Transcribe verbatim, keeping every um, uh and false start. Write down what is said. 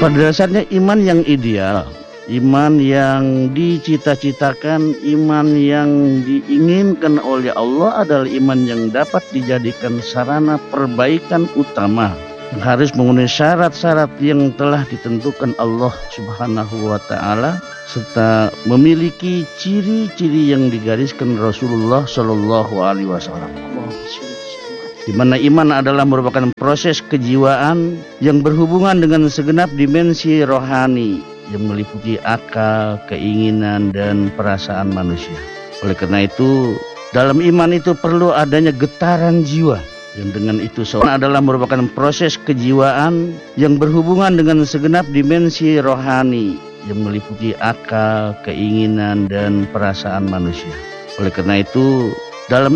Pada dasarnya iman yang ideal, iman yang dicita-citakan, iman yang diinginkan oleh Allah adalah iman yang dapat dijadikan sarana perbaikan utama, yang harus memenuhi syarat-syarat yang telah ditentukan Allah Subhanahu wa Ta'ala, serta memiliki ciri-ciri yang digariskan Rasulullah Shallallahu Alaihi Wasallam. Di mana iman adalah merupakan proses kejiwaan yang berhubungan dengan segenap dimensi rohani yang meliputi akal, keinginan, dan perasaan manusia. Oleh karena itu, dalam iman itu perlu adanya getaran jiwa, yang dengan itu seorang adalah merupakan proses kejiwaan yang berhubungan dengan segenap dimensi rohani yang meliputi akal, keinginan, dan perasaan manusia. Oleh karena itu, dalam